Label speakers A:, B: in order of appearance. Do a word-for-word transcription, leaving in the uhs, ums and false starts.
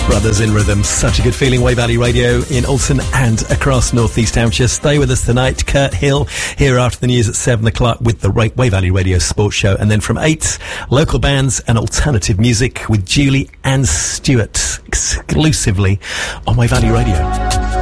A: Brothers in Rhythm, such a good feeling. Way Valley Radio in Alton and across North East Hampshire. Stay with us tonight. Kurt Hill here after the news at seven o'clock with the Way Valley Radio Sports Show. And then from eight, local bands and alternative music with Julie and Stewart exclusively on Way Valley Radio.